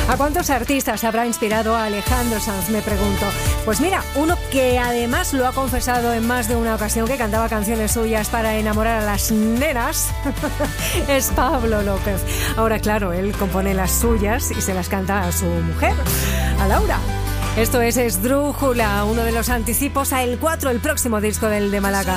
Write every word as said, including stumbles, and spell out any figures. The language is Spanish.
¿A cuántos artistas habrá inspirado a Alejandro Sanz? Me pregunto. Pues mira, uno que además lo ha confesado en más de una ocasión que cantaba canciones suyas para enamorar a las nenas es Pablo López. Ahora, claro, él compone las suyas y se las canta a su mujer, a Laura. Esto es Esdrújula, uno de los anticipos a El cuatro, el próximo disco del de Málaga.